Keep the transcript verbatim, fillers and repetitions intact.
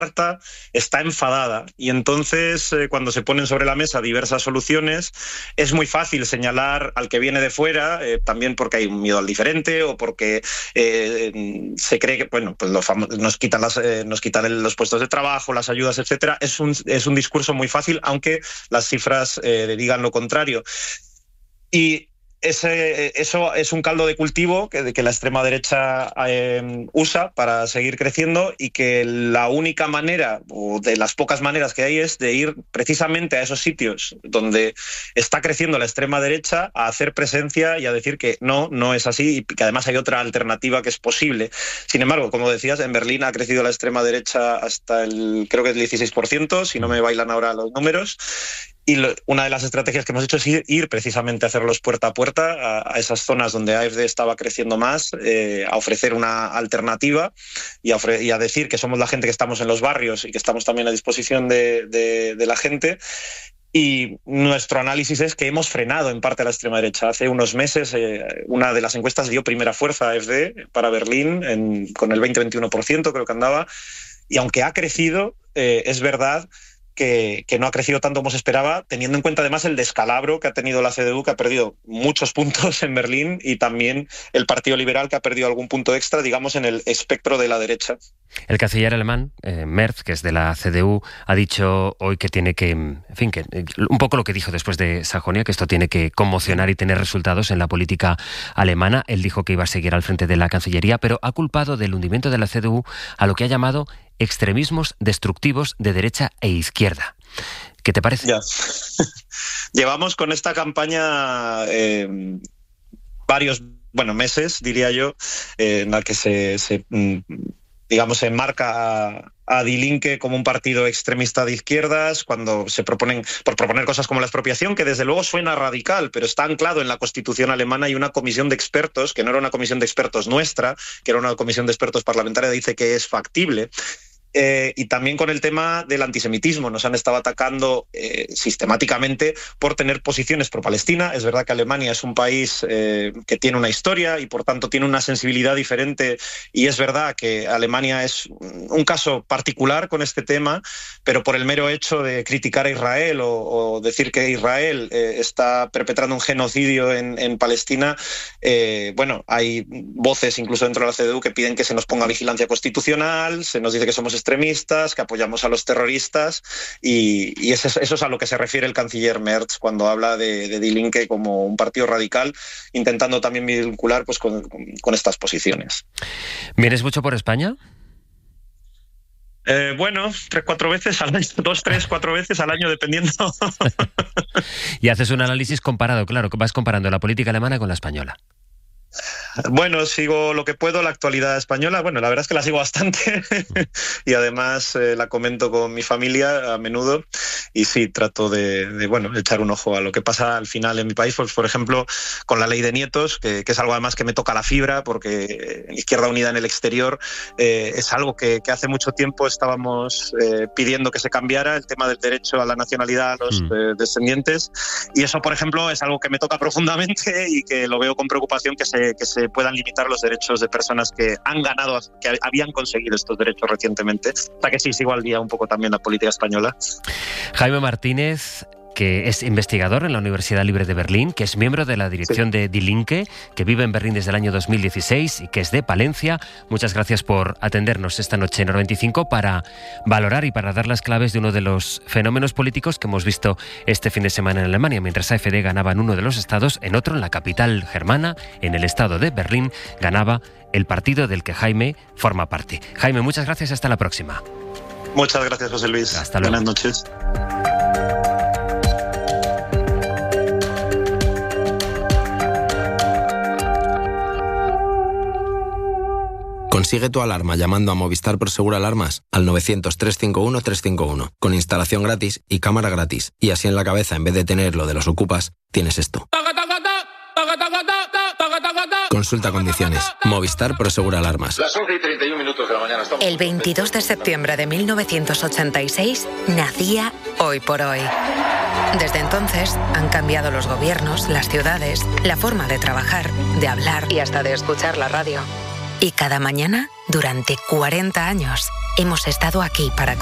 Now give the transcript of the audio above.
Puerta está enfadada y entonces eh, cuando se ponen sobre la mesa diversas soluciones es muy fácil señalar al que viene de fuera, eh, también porque hay un miedo al diferente o porque eh, se cree que bueno, pues los famos- nos quitan, las, eh, nos quitan los puestos de trabajo, las ayudas, etcétera. Es un, es un discurso muy fácil, aunque las cifras eh, digan lo contrario. Y ese, eso es un caldo de cultivo que, que la extrema derecha eh, usa para seguir creciendo y que la única manera, o de las pocas maneras que hay, es de ir precisamente a esos sitios donde está creciendo la extrema derecha a hacer presencia y a decir que no, no es así y que además hay otra alternativa que es posible. Sin embargo, como decías, en Berlín ha crecido la extrema derecha hasta el, creo que el dieciséis por ciento, si no me bailan ahora los números. Y lo, una de las estrategias que hemos hecho es ir, ir precisamente a hacerlos puerta a puerta a, a esas zonas donde AfD estaba creciendo más, eh, a ofrecer una alternativa y a, ofre- y a decir que somos la gente que estamos en los barrios y que estamos también a disposición de, de, de la gente. Y nuestro análisis es que hemos frenado en parte a la extrema derecha. Hace unos meses eh, una de las encuestas dio primera fuerza a AfD para Berlín en, con el veinte a veintiuno por ciento creo que andaba. Y aunque ha crecido, eh, es verdad Que, que no ha crecido tanto como se esperaba, teniendo en cuenta además el descalabro que ha tenido la C D U, que ha perdido muchos puntos en Berlín, y también el Partido Liberal, que ha perdido algún punto extra, digamos, en el espectro de la derecha. El canciller alemán, eh, Merz, que es de la C D U, ha dicho hoy que tiene que, en fin, que un poco lo que dijo después de Sajonia, que esto tiene que conmocionar y tener resultados en la política alemana. Él dijo que iba a seguir al frente de la Cancillería, pero ha culpado del hundimiento de la C D U a lo que ha llamado extremismos destructivos de derecha e izquierda. ¿Qué te parece? Ya. Llevamos con esta campaña eh, varios, bueno, meses, diría yo, eh, en la que se, se digamos, se enmarca a, a Die Linke como un partido extremista de izquierdas, cuando se proponen, por proponer cosas como la expropiación, que desde luego suena radical, pero está anclado en la Constitución alemana, y una comisión de expertos, que no era una comisión de expertos nuestra, que era una comisión de expertos parlamentaria, dice que es factible. Eh, y también con el tema del antisemitismo. Nos han estado atacando eh, sistemáticamente por tener posiciones pro-Palestina. Es verdad que Alemania es un país eh, que tiene una historia y por tanto tiene una sensibilidad diferente, y es verdad que Alemania es un caso particular con este tema, pero por el mero hecho de criticar a Israel o, o decir que Israel eh, está perpetrando un genocidio en, en Palestina, eh, bueno, hay voces incluso dentro de la C D U que piden que se nos ponga vigilancia constitucional, se nos dice que somos extremistas, que apoyamos a los terroristas, y, y eso, es, eso es a lo que se refiere el canciller Merz cuando habla de, de Die Linke como un partido radical, intentando también vincular pues, con, con, con estas posiciones. ¿Vienes mucho por España? Eh, bueno, tres, cuatro veces al año, dos, tres, cuatro veces al año, dependiendo. Y haces un análisis comparado, claro, vas comparando la política alemana con la española. Bueno, sigo lo que puedo la actualidad española. Bueno, la verdad es que la sigo bastante y además eh, la comento con mi familia a menudo, y sí, trato de, de bueno, echar un ojo a lo que pasa al final en mi país. Pues, por ejemplo, con la ley de nietos, que, que es algo además que me toca la fibra, porque en Izquierda Unida en el exterior eh, es algo que, que hace mucho tiempo estábamos eh, pidiendo que se cambiara, el tema del derecho a la nacionalidad a los mm. eh, descendientes, y eso, por ejemplo, es algo que me toca profundamente y que lo veo con preocupación, que se que se puedan limitar los derechos de personas que han ganado, que habían conseguido estos derechos recientemente. O sea que sí, sigo al día un poco también la política española. Jaime Martínez, que es investigador en la Universidad Libre de Berlín, que es miembro de la dirección sí. de Die Linke, que vive en Berlín desde el año dos mil dieciséis y que es de Palencia. Muchas gracias por atendernos esta noche en Hora veinticinco para valorar y para dar las claves de uno de los fenómenos políticos que hemos visto este fin de semana en Alemania. Mientras AfD ganaba en uno de los estados, en otro, en la capital germana, en el estado de Berlín, ganaba el partido del que Jaime forma parte. Jaime, muchas gracias, hasta la próxima. Muchas gracias, José Luis. Hasta luego. Buenas noches. Consigue tu alarma llamando a Movistar Prosegur Alarmas al novecientos, trescientos cincuenta y uno, trescientos cincuenta y uno, con instalación gratis y cámara gratis. Y así en la cabeza, en vez de tener lo de los ocupas, tienes esto. Consulta condiciones. Movistar Prosegur Alarmas. Las once y treinta y un minutos de la mañana. Estamos... El veintidós de septiembre de mil novecientos ochenta y seis nacía Hoy por Hoy. Desde entonces han cambiado los gobiernos, las ciudades, la forma de trabajar, de hablar y hasta de escuchar la radio. Y cada mañana, durante cuarenta años, hemos estado aquí para